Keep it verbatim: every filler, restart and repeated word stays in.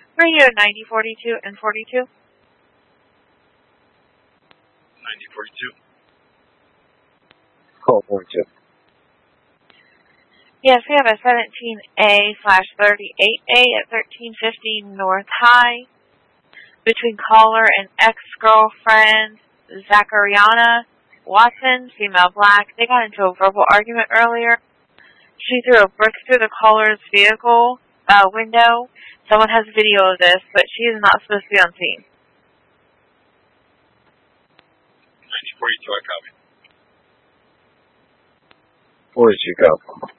Radio ninety forty-two and forty-two. ninety forty-two. Call forty-two. Yes, we have a seventeen A slash thirty-eight A at thirteen fifty North High. Between caller and ex-girlfriend, Zachariana Watson, female black. They got into a verbal argument earlier. She threw a brick through the caller's vehicle uh, window. Someone has video of this, but she is not supposed to be on scene. ninety forty-two, I copy. forty-two, go.